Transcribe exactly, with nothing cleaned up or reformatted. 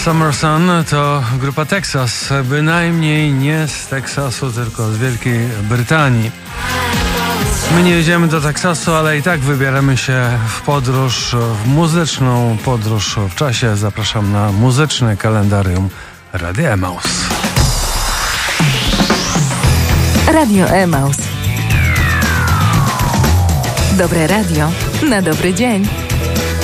Summer Sun to grupa Texas, bynajmniej nie z Teksasu, tylko z Wielkiej Brytanii. My nie jedziemy do Teksasu, ale i tak wybieramy się w podróż, w muzyczną podróż w czasie. Zapraszam na muzyczne kalendarium Radia Emaus. Radio Emaus. Dobre radio na dobry dzień.